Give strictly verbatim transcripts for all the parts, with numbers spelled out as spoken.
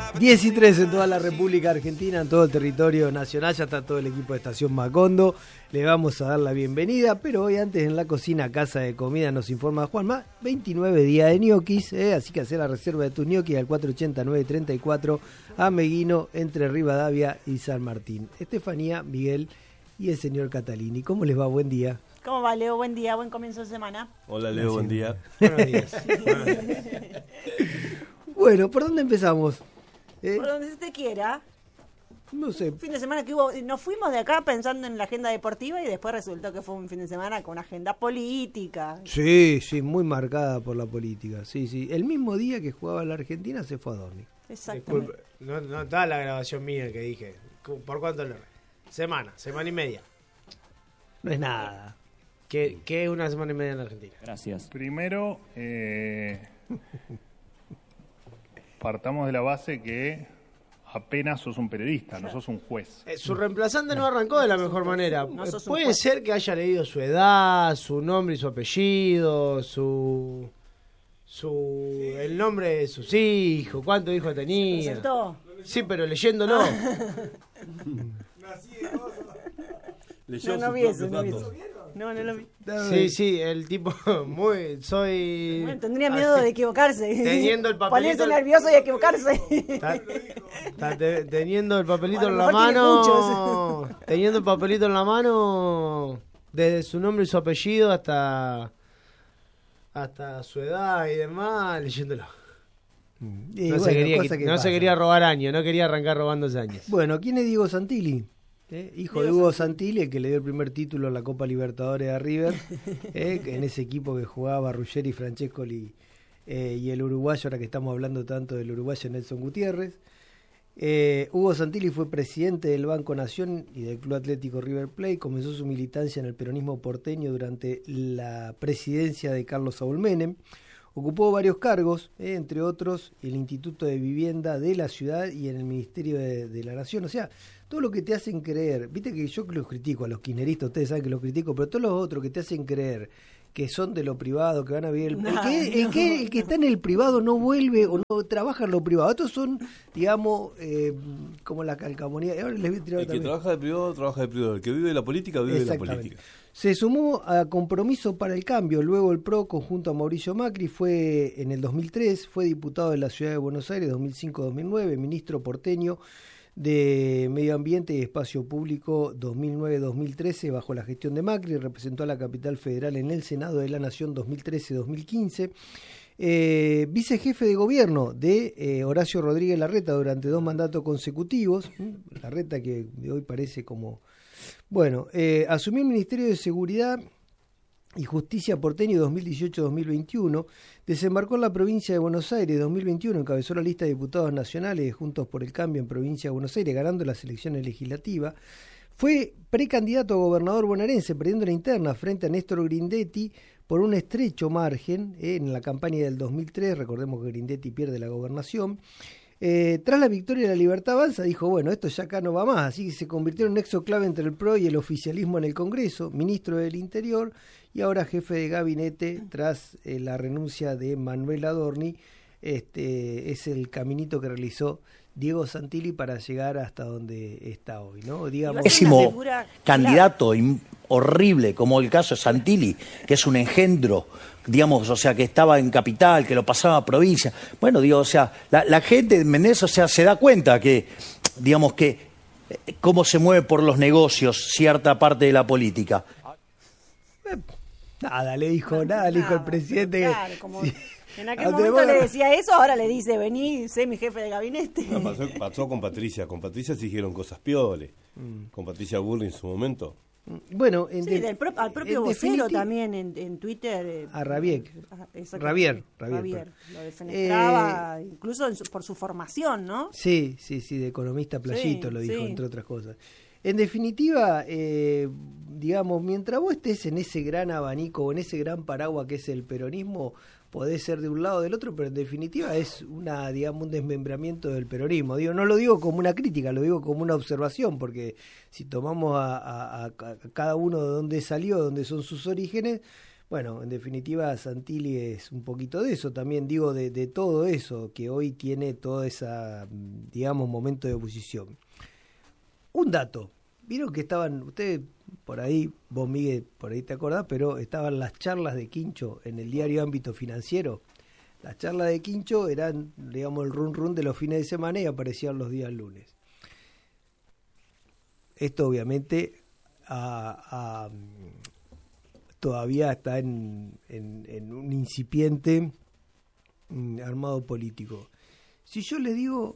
diez y tres en toda la República Argentina, en todo el territorio nacional. Ya está todo el equipo de Estación Macondo. Le vamos a dar la bienvenida, pero hoy antes en la cocina Casa de Comida nos informa Juanma, veintinueve días de ñoquis, eh, así que hacer la reserva de tus ñoquis al cuatro ochenta, nueve treinta y cuatro a Meguino, entre Rivadavia y San Martín. Estefanía, Miguel y el señor Catalini. ¿Cómo les va? Buen día. ¿Cómo va, Leo? Buen día, buen comienzo de semana. Hola, Leo, buen día. Buenos días. Bueno, ¿por dónde empezamos? ¿Eh? Por donde se te quiera. No sé. Fin de semana que hubo, nos fuimos de acá pensando en la agenda deportiva y después resultó que fue un fin de semana con agenda política. Sí, sí, muy marcada por la política. Sí, sí. El mismo día que jugaba la Argentina se fue a dormir. Exactamente. Disculpe, no, no está la grabación mía que dije. ¿Por cuánto lo? Semana, semana y media. No es nada. ¿Qué, qué es una semana y media en la Argentina? Gracias. Primero, eh, partamos de la base que apenas sos un periodista, no sos un juez. Eh, su reemplazante no arrancó de la mejor manera. No sos un Puede juez. ser que haya leído su edad, su nombre y su apellido, su... su el nombre de sus hijos, cuántos hijos tenía. ¿Presentó? Sí, pero leyéndolo. Leyó No, no sus vi eso, propios no vi datos. eso. No, no lo vi. Sí, sí, el tipo muy... Soy... Bueno, tendría miedo de equivocarse. Teniendo el papelito- Ponerse nervioso y equivocarse. Está, está te- teniendo el papelito Bueno, en la mejor tiene mano. Teniendo el papelito en la mano. Desde su nombre y su apellido hasta. Hasta su edad y demás, leyéndolo. Y No, bueno, se, quería, cosa qui- que no se pasa. quería robar años, no quería arrancar robándose años. Bueno, ¿quién es Diego Santilli? ¿Eh? Hijo de Hugo Santilli, el que le dio el primer título en la Copa Libertadores a River, ¿eh? En ese equipo que jugaba Ruggeri, Francescoli eh, y el uruguayo, ahora que estamos hablando tanto del uruguayo Nelson Gutiérrez. Eh, Hugo Santilli fue presidente del Banco Nación y del Club Atlético River Plate. Comenzó su militancia en el peronismo porteño durante la presidencia de Carlos Saúl Menem. Ocupó varios cargos, eh, entre otros el Instituto de Vivienda de la Ciudad y en el Ministerio de, de la Nación. O sea, todo lo que te hacen creer, viste que yo los critico a los kirchneristas, ustedes saben que los critico, pero todos los otros que te hacen creer que son de lo privado, que van a vivir... El, el, No, que, el, no. que, el que está en el privado no vuelve o no trabaja en lo privado. Estos son, digamos, eh, como la calcamonía. Ahora les voy a tirar El que también. trabaja de privado, trabaja de privado. El que vive de la política, vive de la Exactamente. política. Se sumó a Compromiso para el Cambio, luego el P R O conjunto a Mauricio Macri, fue en el dos mil tres, fue diputado de la Ciudad de Buenos Aires dos mil cinco a dos mil nueve, ministro porteño de Medio Ambiente y Espacio Público dos mil nueve a dos mil trece bajo la gestión de Macri, representó a la capital federal en el Senado de la Nación dos mil trece a dos mil quince. Eh, vicejefe de gobierno de eh, Horacio Rodríguez Larreta durante dos mandatos consecutivos. Larreta que de hoy parece como... Bueno, eh, asumió el Ministerio de Seguridad y Justicia porteño dos mil dieciocho a dos mil veintiuno, desembarcó en la provincia de Buenos Aires dos mil veintiuno, encabezó la lista de diputados nacionales de Juntos por el Cambio en provincia de Buenos Aires, ganando las elecciones legislativas. Fue precandidato a gobernador bonaerense, perdiendo la interna frente a Néstor Grindetti por un estrecho margen eh, en la campaña del dos mil tres, recordemos que Grindetti pierde la gobernación. Eh, tras la victoria de la Libertad Avanza, dijo, bueno, esto ya acá no va más, así que se convirtió en un nexo clave entre el P R O y el oficialismo en el Congreso, ministro del Interior y ahora jefe de gabinete tras eh, la renuncia de Manuel Adorni. Este es el caminito que realizó Diego Santilli para llegar hasta donde está hoy, ¿no? Digamos, Pésimo figura candidato in- horrible, como el caso de Santilli, que es un engendro, digamos, o sea, que estaba en capital, que lo pasaba a provincia. Bueno, digo, o sea, la, la gente de Menezes, o sea, se da cuenta que, digamos, que eh, cómo se mueve por los negocios cierta parte de la política. nada le dijo, nada le dijo el Nada, presidente. que- claro, como sí. en aquel Ah, momento te voy a- le decía eso, ahora le dice, vení, sé mi jefe de gabinete. No, pasó, pasó con Patricia. Con Patricia se dijeron cosas pioles. Mm. Con Patricia Burri en su momento. Bueno, en Sí, de- del pro- al propio en vocero definitiva- también en, en Twitter. eh, A Rabiek. ah, exactamente. Rabier, Rabier, Rabier, perdón. lo defenestraba, incluso en su- por su formación, ¿no? Sí, sí, sí, de economista playito Sí, lo dijo, sí. entre otras cosas. En definitiva, eh, digamos, mientras vos estés en ese gran abanico o en ese gran paraguas que es el peronismo, podés ser de un lado o del otro, pero en definitiva es una, digamos, un desmembramiento del peronismo. Digo, no lo digo como una crítica, lo digo como una observación, porque si tomamos a, a- a- a cada uno de dónde salió, dónde son sus orígenes, Bueno, en definitiva, Santilli es un poquito de eso, también digo de, de todo eso, que hoy tiene toda esa, digamos, momento de oposición. Un dato, vieron que estaban, ustedes por ahí, vos Miguel, por ahí te acordás, pero estaban las charlas de Quincho en el diario Ámbito Financiero. Las charlas de Quincho eran, digamos, el run run de los fines de semana y aparecían los días lunes. Esto obviamente a... a todavía está en, en, en un incipiente mm, armado político. Si yo le digo,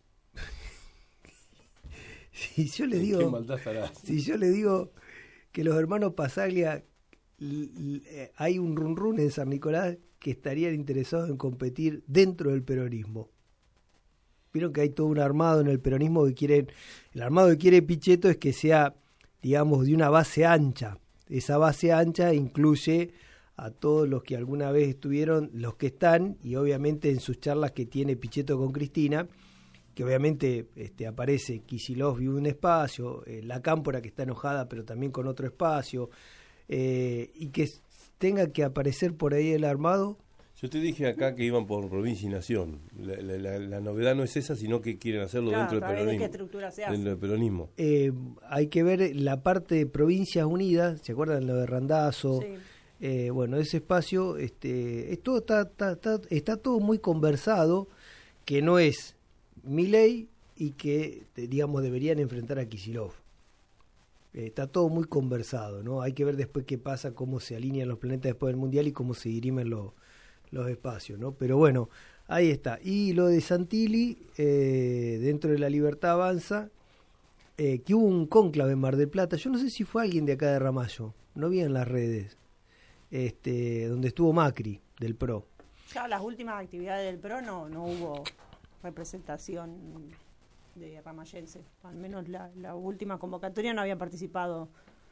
si yo le digo, si yo le digo que los hermanos Pasaglia, l, l, hay un run run en San Nicolás que estarían interesados en competir dentro del peronismo. Vieron que hay todo un armado en el peronismo que quieren, el armado que quiere Pichetto es que sea, digamos, de una base ancha. Esa base ancha incluye a todos los que alguna vez estuvieron, los que están, y obviamente en sus charlas que tiene Pichetto con Cristina, que obviamente este, aparece Kicillof y un espacio, eh, la Cámpora que está enojada pero también con otro espacio, eh, y que tenga que aparecer por ahí el armado. Yo te dije acá que iban por provincia y nación. La, la, la, la novedad no es esa, sino que quieren hacerlo claro, dentro del peronismo. ¿De qué estructura se hace? Dentro del peronismo. Eh, hay que ver la parte de Provincias Unidas, ¿se acuerdan lo de Randazzo? Sí. Eh, bueno, ese espacio, este, es todo, está, está, está, está todo muy conversado, que no es Milei y que, digamos, deberían enfrentar a Kicillof. Eh, está todo muy conversado, ¿no? Hay que ver después qué pasa, cómo se alinean los planetas después del Mundial y cómo se dirimen los los espacios, ¿no? Pero bueno, ahí está. Y lo de Santilli, eh, dentro de La Libertad Avanza, eh, que hubo un cónclave en Mar del Plata, yo no sé si fue alguien de acá de Ramallo, no vi en las redes, este, donde estuvo Macri, del P R O. Ya las últimas actividades del P R O no, no hubo representación de ramallense, al menos la, la última convocatoria no había participado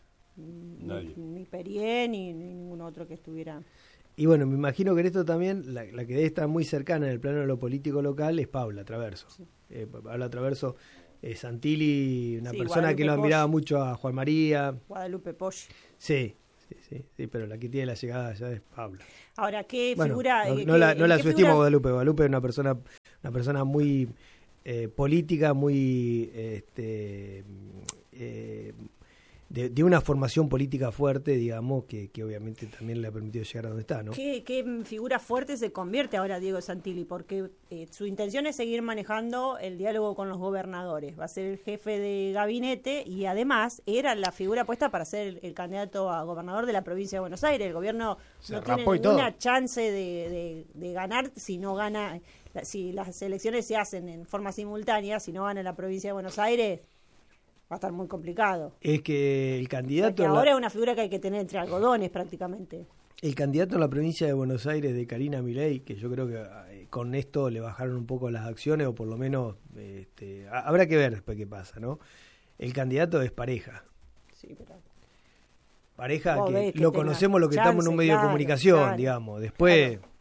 ni, ni Perié ni, ni ningún otro que estuviera. Y bueno, me imagino que en esto también, la, la que debe estar muy cercana en el plano de lo político local es Paula Traverso. Sí. Eh, Paula Traverso, eh, Santilli, una sí, persona Guadalupe que lo admiraba Poggi. Mucho a Juan María. Guadalupe Poggi. Sí, sí, sí, sí, pero la que tiene la llegada ya es Paula. Ahora, ¿qué bueno, figura? No, eh, no la, no la subestimo a figura? Guadalupe. Guadalupe es una persona, una persona muy eh, política, muy... este eh, De, de una formación política fuerte, digamos, que, que obviamente también le ha permitido llegar a donde está, ¿no? ¿Qué, qué figura fuerte se convierte ahora Diego Santilli? Porque eh, su intención es seguir manejando el diálogo con los gobernadores. Va a ser el jefe de gabinete y además era la figura puesta para ser el, el candidato a gobernador de la provincia de Buenos Aires. El gobierno se no tiene ninguna chance de, de, de ganar si no gana, si las elecciones se hacen en forma simultánea, si no gana la provincia de Buenos Aires... va a estar muy complicado. Es que el candidato... Porque ahora la... es una figura que hay que tener entre algodones prácticamente. El candidato en la provincia de Buenos Aires de Karina Milei, que yo creo que eh, con esto le bajaron un poco las acciones, o por lo menos este, a, habrá que ver después qué pasa, ¿no? El candidato es Pareja. Sí, pero... Pareja que, que lo conocemos lo que chance, estamos en un medio claro, de comunicación, claro, digamos. Después... Claro.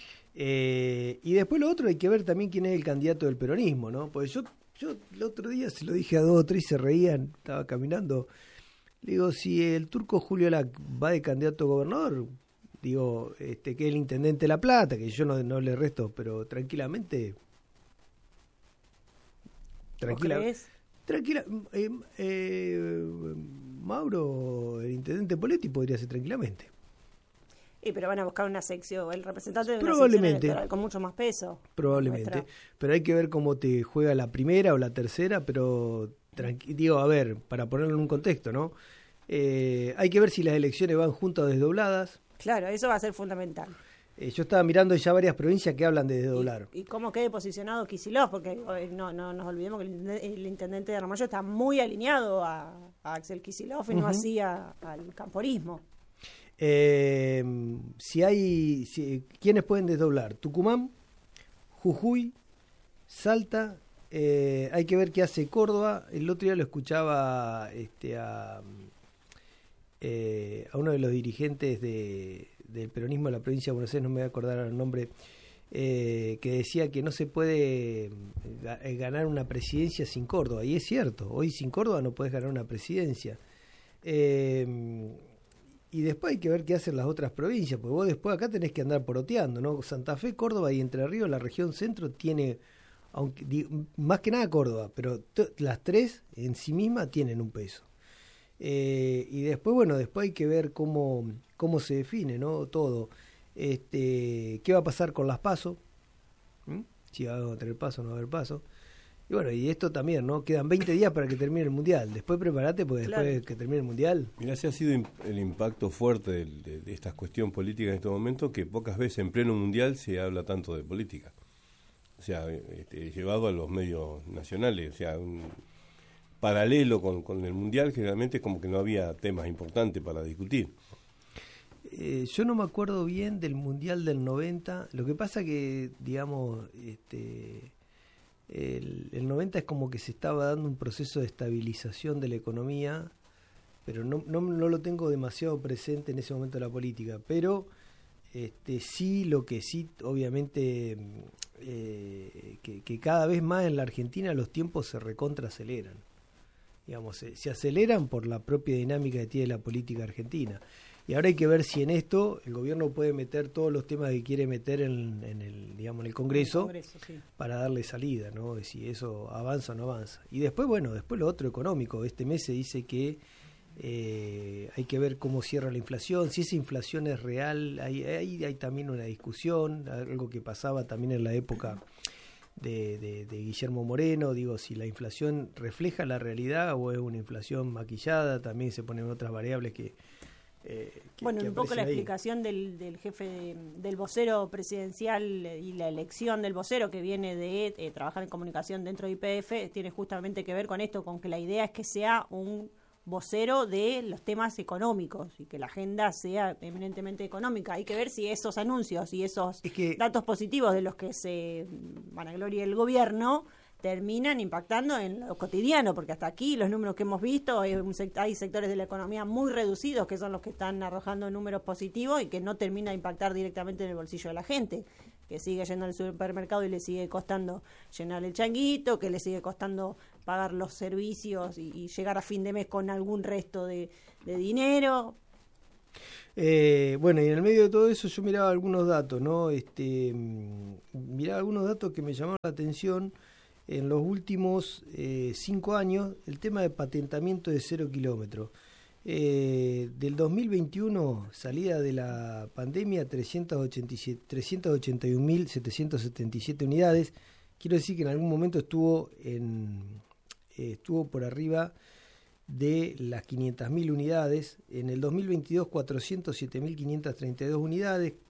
Eh, y después lo otro hay que ver también quién es el candidato del peronismo, ¿no? Porque yo... Yo el otro día se lo dije a dos o tres y se reían, estaba caminando. Le digo, si el turco Julio Lac va de candidato a gobernador, digo, este que es el intendente de La Plata, que yo no, no le resto, pero tranquilamente... Tranquila, tranquila eh, eh, Mauro, el intendente Poletti, podría ser tranquilamente. Y pero van a buscar una sección, el representante de una Probablemente, sección electoral con mucho más peso. Probablemente, nuestra. Pero hay que ver cómo te juega la primera o la tercera, pero tranqui- digo, a ver, para ponerlo en un contexto, ¿no? Eh, hay que ver si las elecciones van juntas o desdobladas. Claro, eso va a ser fundamental. Eh, yo estaba mirando ya varias provincias que hablan de desdoblar. ¿Y, y cómo quede posicionado Kicillof? Porque eh, no, no nos olvidemos que el, el intendente de Ramallo está muy alineado a, a Axel Kicillof y uh-huh. no así a, al camporismo. Eh, si hay, si, ¿quiénes pueden desdoblar? Tucumán, Jujuy, Salta, eh, hay que ver qué hace Córdoba. El otro día lo escuchaba este, a, eh, a uno de los dirigentes de, del peronismo de la provincia de Buenos Aires, no me voy a acordar el nombre, eh, que decía que no se puede ganar una presidencia sin Córdoba, y es cierto, hoy sin Córdoba no puedes ganar una presidencia. Eh, y después hay que ver qué hacen las otras provincias, porque vos después acá tenés que andar poroteando, ¿no? Santa Fe, Córdoba y Entre Ríos, la región centro tiene, aunque di, más que nada Córdoba, pero t- las tres en sí mismas tienen un peso. Eh, y después, bueno, después hay que ver cómo, cómo se define, ¿no? Todo. Este, ¿qué va a pasar con las PASO? ¿Mm? Si va a tener paso o no va a haber paso. Y bueno, y esto también, ¿no? Quedan veinte días para que termine el Mundial. Después prepárate, porque claro, después que termine el Mundial... Mirá, si ha sido imp- el impacto fuerte de, de, de esta cuestión política en este momento, que pocas veces en pleno Mundial se habla tanto de política. O sea, este, llevado a los medios nacionales, o sea, un paralelo con, con el Mundial, generalmente es como que no había temas importantes para discutir. Eh, yo no me acuerdo bien del Mundial del noventa. Lo que pasa que, digamos, este... El, el noventa es como que se estaba dando un proceso de estabilización de la economía, pero no, no, no lo tengo demasiado presente en ese momento de la política, pero este, sí, lo que sí, obviamente, eh, que, que cada vez más en la Argentina los tiempos se recontra aceleran, digamos, se, se aceleran por la propia dinámica que tiene la política argentina. Y ahora hay que ver si en esto el gobierno puede meter todos los temas que quiere meter en, en el, digamos, en el Congreso, el Congreso sí, para darle salida, ¿no? De si eso avanza o no avanza. Y después, bueno, después lo otro económico. Este mes se dice que eh, hay que ver cómo cierra la inflación, si esa inflación es real. Hay, hay, hay también una discusión, algo que pasaba también en la época de, de, de Guillermo Moreno. Digo, si la inflación refleja la realidad o es una inflación maquillada. También se ponen otras variables que... Eh, que, bueno, que un poco la ahí. explicación del, del jefe de, del vocero presidencial y la elección del vocero que viene de eh, trabajar en comunicación dentro de Y P F tiene justamente que ver con esto, con que la idea es que sea un vocero de los temas económicos y que la agenda sea eminentemente económica. Hay que ver si esos anuncios y esos es que, datos positivos de los que se vanagloria el gobierno terminan impactando en lo cotidiano, porque hasta aquí los números que hemos visto, hay, un sect- hay sectores de la economía muy reducidos que son los que están arrojando números positivos y que no termina de impactar directamente en el bolsillo de la gente, que sigue yendo al supermercado y le sigue costando llenar el changuito, que le sigue costando pagar los servicios y, y llegar a fin de mes con algún resto de, de dinero. Eh, bueno, y en el medio de todo eso yo miraba algunos datos, ¿no? Este, miraba algunos datos que me llamaron la atención. En los últimos eh, cinco años, el tema de patentamiento de cero kilómetros. Eh, del dos mil veintiuno, salida de la pandemia, trescientas ochenta y un mil setecientas setenta y siete unidades. Quiero decir que en algún momento estuvo, en, eh, estuvo por arriba de las quinientas mil unidades. En el dos mil veintidós, cuatrocientas siete mil quinientas treinta y dos unidades,